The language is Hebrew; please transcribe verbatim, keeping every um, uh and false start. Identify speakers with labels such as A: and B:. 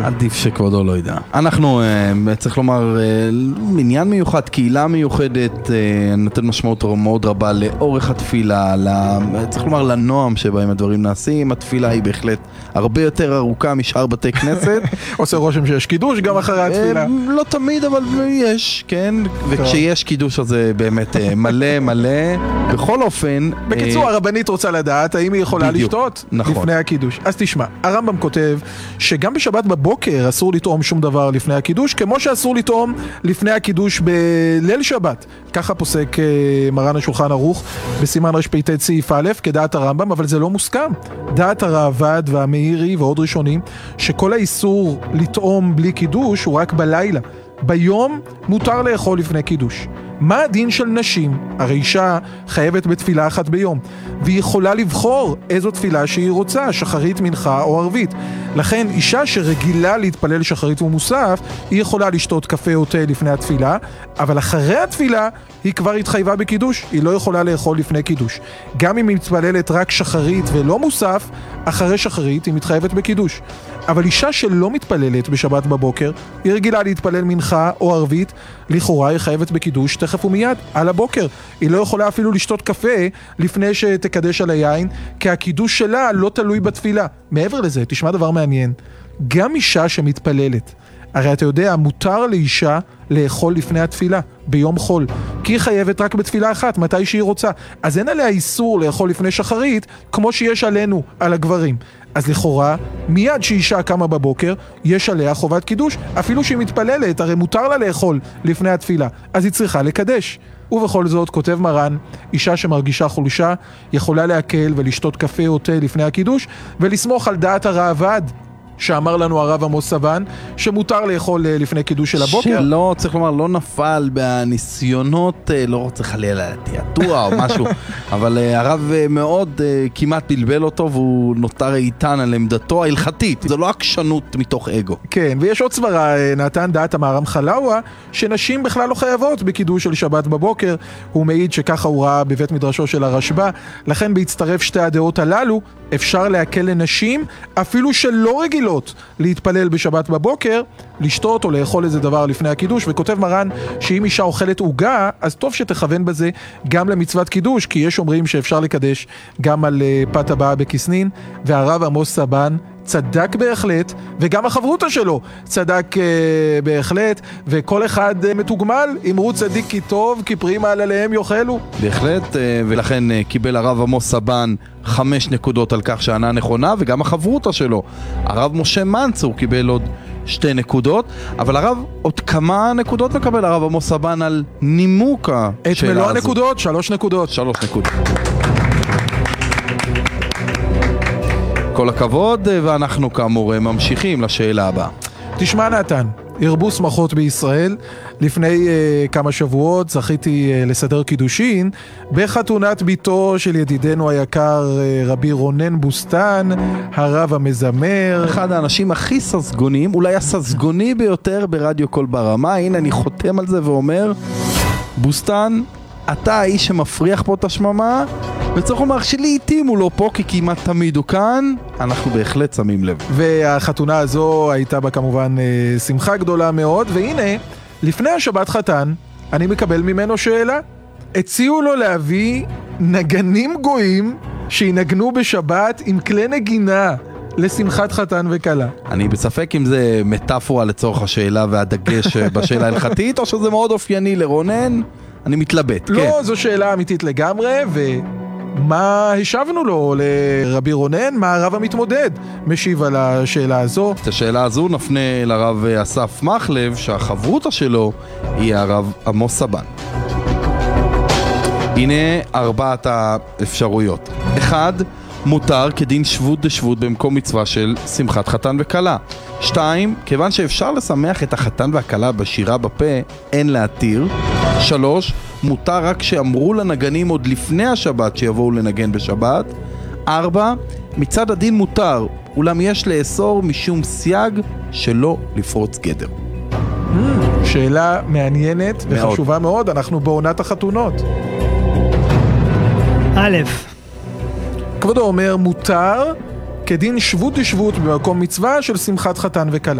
A: עדיף שכבודו לא ידע. אנחנו, צריך לומר, מניין מיוחד, קהילה מיוחדת, נותן משמעות מאוד רבה לאורך התפילה, צריך לומר לנועם שבהם הדברים נעשים. התפילה היא בהחלט הרבה יותר ארוכה משאר בתי כנסת.
B: עושה רושם שיש קידוש גם אחרי התפילה.
A: לא תמיד, אבל יש, כן. וכשיש קידוש הזה באמת מלא מלא. בכל אופן...
B: בקיצור, הרבנית רוצה לדעת האם היא יכולה לשתות לפני הקידוש. אז תשמע, הרמב"ם כותב שגם בשבת בבוקר אסור לטעום שום דבר לפני הקידוש, כמו שאסור לטעום לפני הקידוש בליל שבת. ככה פוסק מרן השולחן ערוך בסימן רפ"ט סעיף א' כדעת הרמב"ם, אבל זה לא מוסכם. דעת הראב"ד והמאירי ועוד ראשונים, שכל האיסור לטעום בלי קידוש הוא רק בלילה. ביום מותר לאכול לפני קידוש. מה הדין של נשים? הרי אישה חייבת בתפילה אחת ביום, והיא יכולה לבחור איזו תפילה שהיא רוצה, שחרית, מנחה או ערבית. לכן אישה שרגילה להתפלל שחרית ומוסף, היא יכולה לשתות קפה או תה לפני התפילה, אבל אחרי התפילה היא כבר התחייבה בקידוש, היא לא יכולה לאכול לפני קידוש. גם אם היא מתפללת רק שחרית ולא מוסף, אחרי שחרית היא מתחייבת בקידוש. אבל אישה שלא מתפללת בשבת בבוקר, היא רגילה להתפלל מנחה או ערבית, לכאורה היא חייבת בקידוש תכף ומיד, על הבוקר. היא לא יכולה אפילו לשתות קפה לפני שתקדש על היין, כי הקידוש שלה לא תלוי בתפילה. מעבר לזה, תשמע דבר מעניין, גם אישה שמתפללת, הרי אתה יודע, מותר לאישה לאכול לפני התפילה, ביום חול, כי היא חייבת רק בתפילה אחת, מתי שהיא רוצה. אז אין עליה איסור לאכול לפני שחרית, כמו שיש עלינו, על הגברים. אז לכאורה, מיד שאישה קמה בבוקר, יש עליה חובת קידוש, אפילו שהיא מתפללת, הרי מותר לה לאכול לפני התפילה, אז היא צריכה לקדש. ובכל זאת, כותב מרן, אישה שמרגישה חולשה, יכולה להקל ולשתות קפה או תה לפני הקידוש, ולסמוך על דעת הראב"ד, שאמר לנו הרב עמוס סבן, שמותר לאכול לפני קידוש של הבוקר.
A: שלא, צריך לומר, לא נפל בניסיונות, לא רוצה חלילה לתיאטוע או משהו, אבל הרב מאוד כמעט בלבל אותו, והוא נותר איתן על עמדתו ההלכתית. זו לא עקשנות מתוך אגו.
B: כן, ויש עוד סברה, נתן דעת המהר"ם חלאווה, שנשים בכלל לא חייבות בקידוש של שבת בבוקר. הוא מעיד שככה הוא ראה בבית מדרשו של הרשב"א, לכן בהצטרף שתי הדעות הללו, אפשר להקל לנשים, אפילו שלא רגילות להתפלל בשבת בבוקר, לשתות או לאכול איזה דבר לפני הקידוש. וכותב מרן שאם אישה אוכלת עוגה, אז טוב שתכוון בזה גם למצוות קידוש, כי יש אומרים שאפשר לקדש גם על פת הבאה בכסנין. והרב עמוס סבן צדק בהחלט, וגם החברותה שלו צדק אה, בהחלט, וכל אחד אה, מתוגמל, אמרו צדיק כי טוב, כי פרי מעלליהם יאכלו.
A: בהחלט, אה, ולכן אה, קיבל הרב עמוס סבן חמש נקודות על כך שענה נכונה, וגם החברותה שלו, הרב משה מנצור, קיבל עוד שתי נקודות, אבל הרב עוד כמה נקודות מקבל הרב עמוס סבן על נימוק השאלה הזו.
B: את מלוא הנקודות, שלוש נקודות.
A: שלוש נקודות. כל הכבוד, ואנחנו כאמור ממשיכים לשאלה הבאה.
B: תשמע נתן, הרבו שמחות בישראל. לפני uh, כמה שבועות זכיתי uh, לסדר קידושין בחתונת ביתו של ידידנו היקר uh, רבי רונן בוסטן, הרב המזמר.
A: אחד האנשים הכי ססגוניים, אולי הססגוני ביותר ברדיו קול ברמה. הנה אני חותם על זה ואומר, בוסטן, אתה האיש שמפריח פה את השממה, וצריך לומר שלעיתים הוא לא פה, כי כמעט תמיד הוא כאן, אנחנו בהחלט שמים לב.
B: והחתונה הזו הייתה בה כמובן אה, שמחה גדולה מאוד, והנה, לפני השבת חתן, אני מקבל ממנו שאלה. הציעו לו להביא נגנים גויים שינגנו בשבת עם כלי נגינה לשמחת חתן וקלה.
A: אני בספק אם זה מטאפורה לצורך השאלה והדגש בשאלה ההלכתית, או שזה מאוד אופייני לרונן. אני מתלבט,
B: לא,
A: כן.
B: לא, זו שאלה אמיתית לגמרי, ומה השבנו לו לרבי רונן? מה הרב המתמודד משיב על השאלה הזו?
A: את השאלה הזו נפנה לרב אסף מחלב, שהחברותה שלו היא הרב עמוס סבן. הנה ארבעת האפשרויות. אחד, מותר כדין שבות דשבות במקום מצווה של שמחת חתן וקלה. שתיים, כיוון שאפשר לשמח את החתן והקלה בשירה בפה, אין להתיר. שלוש, מותר רק שאמרו לנגנים עוד לפני השבת שיבואו לנגן בשבת. ארבע, מצד הדין מותר, אולם יש לאסור משום סייג שלא לפרוץ גדר.
B: שאלה מעניינת וחשובה מאוד, אנחנו בעונת החתונות.
C: א',
B: כבודו אומר, מותר כדין שבות דשבות במקום מצווה של שמחת חתן וקלה.